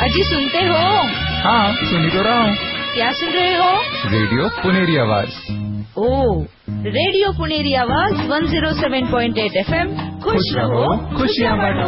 अजी सुनते हो? हाँ, सुन तो रहा हूँ। क्या सुन रहे हो? रेडियो पुनेरी आवाज। ओह, रेडियो पुनेरी आवाज 107.8 FM। खुश रहो, खुशियाँ बांटो।